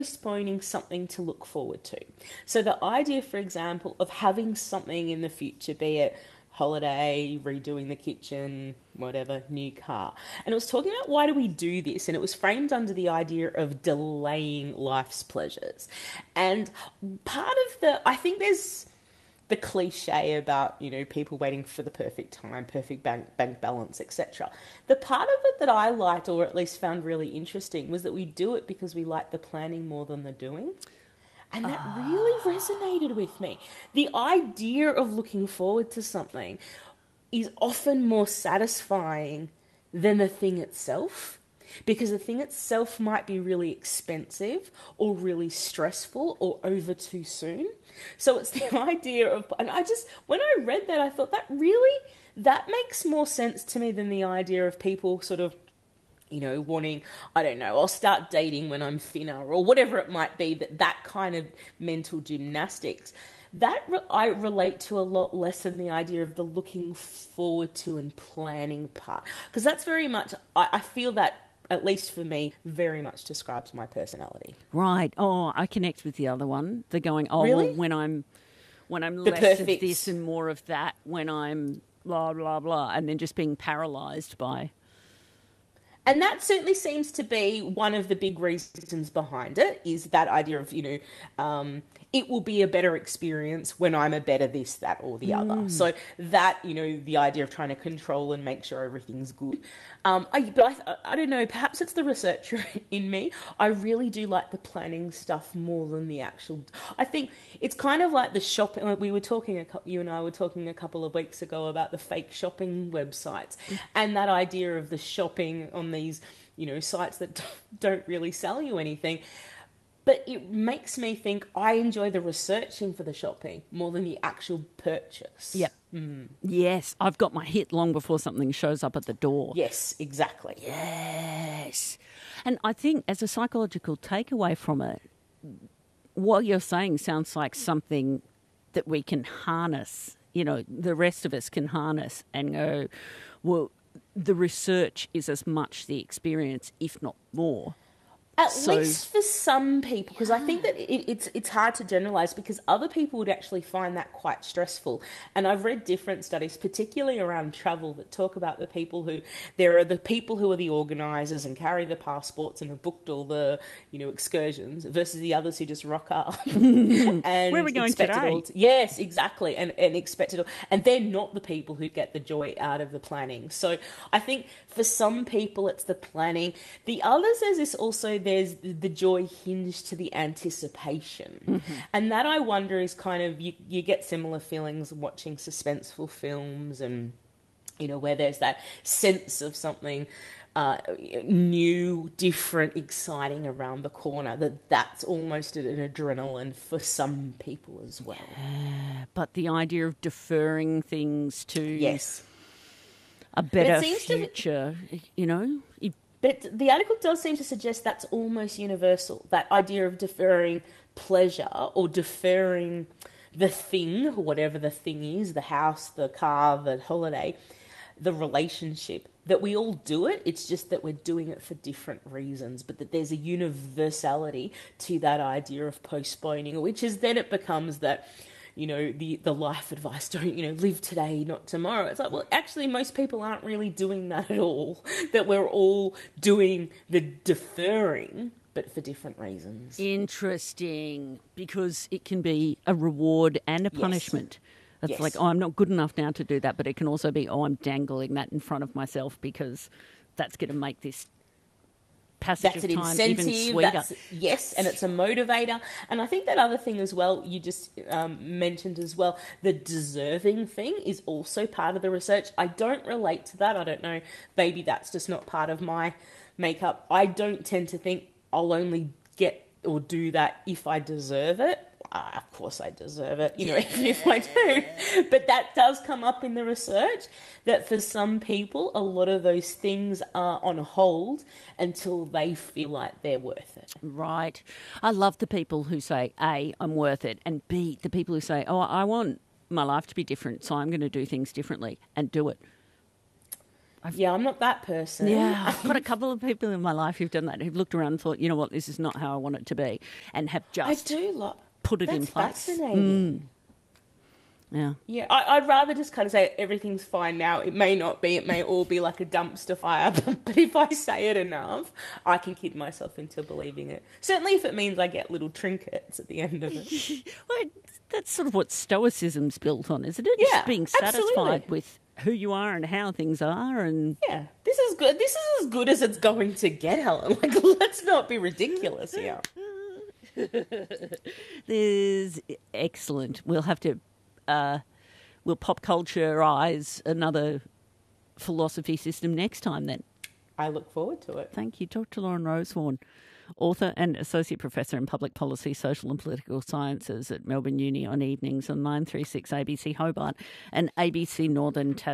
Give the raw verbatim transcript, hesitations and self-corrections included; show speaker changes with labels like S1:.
S1: postponing something to look forward to. So the idea, for example, of having something in the future, be it holiday, redoing the kitchen, whatever, new car. And it was talking about why do we do this? And it was framed under the idea of delaying life's pleasures. And part of the, I think there's the cliche about, you know, people waiting for the perfect time, perfect bank, bank balance, et cetera. The part of it that I liked, or at least found really interesting, was that we do it because we like the planning more than the doing. And that really resonated with me. The idea of looking forward to something is often more satisfying than the thing itself. Because the thing itself might be really expensive or really stressful or over too soon. So it's the idea of, and I just, when I read that, I thought that really, that makes more sense to me than the idea of people sort of, you know, wanting, I don't know, I'll start dating when I'm thinner or whatever it might be, that that kind of mental gymnastics. That re- I relate to a lot less than the idea of the looking forward to and planning part. Because that's very much, I, I feel that, at least for me, very much describes my personality.
S2: Right. Oh, I connect with the other one. The going, oh,
S1: Really?
S2: well, when I'm, when I'm
S1: The
S2: less
S1: perfect.
S2: of this and more of that, when I'm blah, blah, blah, and then just being paralysed by...
S1: And that certainly seems to be one of the big reasons behind it, is that idea of, you know, um, it will be a better experience when I'm a better this, that, or the other.
S2: Mm.
S1: So that, you know, the idea of trying to control and make sure everything's good. Um, I, but I, I don't know, perhaps it's the researcher in me. I really do like the planning stuff more than the actual... I think it's kind of like the shopping... Like we were talking, a, you and I were talking a couple of weeks ago about the fake shopping websites and that idea of the shopping on these, you know, sites that don't really sell you anything. But it makes me think I enjoy the researching for the shopping more than the actual purchase.
S2: Yep. Mm. Yes, I've got my hit long before something shows up at the door.
S1: Yes, exactly.
S2: Yes. And I think as a psychological takeaway from it, what you're saying sounds like something that we can harness, you know, the rest of us can harness and go, well, the research is as much the experience, if not more.
S1: At
S2: so,
S1: least for some people, because I think that it, it's it's hard to generalise because other people would actually find that quite stressful. And I've read different studies, particularly around travel, that talk about the people who, there are the people who are the organisers and carry the passports and have booked all the, you know, excursions versus the others who just rock up. and
S2: Where are we going
S1: expect it
S2: today?
S1: all to, yes, exactly. And, and expect it all. And they're not the people who get the joy out of the planning. So I think for some people it's the planning. The others, there's this also, there's the joy hinged to the anticipation. Mm-hmm. And that, I wonder, is kind of, you, you get similar feelings watching suspenseful films and, you know, where there's that sense of something uh, new, different, exciting around the corner, that that's almost an adrenaline for some people as well.
S2: Yeah, but the idea of deferring things to
S1: yes.
S2: a better future, to, you know... It,
S1: But the article does seem to suggest that's almost universal, that idea of deferring pleasure or deferring the thing, whatever the thing is, the house, the car, the holiday, the relationship, that we all do it. It's just that we're doing it for different reasons, but that there's a universality to that idea of postponing, which is then it becomes that, you know, the, the life advice, don't, you know, live today, not tomorrow. It's like, well, actually, most people aren't really doing that at all. That we're all doing the deferring, but for different reasons.
S2: Interesting, because it can be a reward and a punishment. Yes. It's
S1: yes.
S2: like, oh, I'm not good enough now to do that, but it can also be, oh, I'm dangling that in front of myself because that's going to make this passage
S1: that's
S2: of
S1: an
S2: time
S1: incentive,
S2: even sweeter.
S1: That's, yes, and it's a motivator. And I think that other thing as well, you just um, mentioned as well, the deserving thing is also part of the research. I don't relate to that. I don't know. Maybe that's just not part of my makeup. I don't tend to think I'll only get or do that if I deserve it. Uh, of course I deserve it, you know, even if I do. But that does come up in the research, that for some people, a lot of those things are on hold until they feel like they're worth it.
S2: Right. I love the people who say, A, I'm worth it, and B, the people who say, oh, I want my life to be different, so I'm going to do things differently and do it.
S1: Yeah, I'm not that person.
S2: Yeah, I've got a couple of people in my life who've done that, who've looked around and thought, you know what, this is not how I want it to be, and have
S1: I
S2: just
S1: do love.
S2: put it
S1: That's
S2: in place.
S1: fascinating.
S2: Yeah.
S1: Yeah, I, I'd rather just kind of say everything's fine now. It may not be. It may all be like a dumpster fire. But, but if I say it enough, I can kid myself into believing it. Certainly if it means I get little trinkets at the end of it.
S2: Well, that's sort of what Stoicism's built on, isn't it?
S1: Yeah,
S2: Just being satisfied
S1: absolutely.
S2: with who you are and how things are. And
S1: Yeah, this is good. This is as good as it's going to get, Helen. Like, let's not be ridiculous here.
S2: there's excellent. We'll have to, uh, we'll pop cultureize another philosophy system next time then.
S1: I look forward to it.
S2: Thank you, Doctor Lauren Rosehorn, author and Associate Professor in Public Policy, Social and Political Sciences at Melbourne Uni on evenings on nine three six A B C Hobart and A B C Northern Tasmania.